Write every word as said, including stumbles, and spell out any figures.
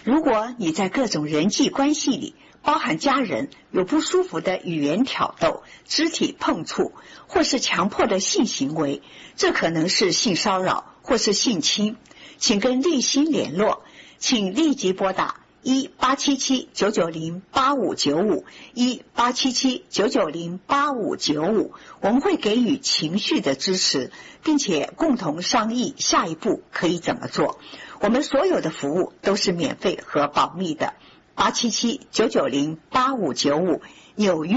如果你在各种人际关系里，包含家人，有不舒服的语言挑逗、肢体碰触，或是强迫的性行为，这可能是性骚扰或是性侵，请跟立新联络，请立即拨打一八七七九九零八五九五一八七七九九零八五九五，我们会给予情绪的支持，并且共同商议下一步可以怎么做。我们所有的服务都是免费和保密的。八七七九九零八五九五，纽约。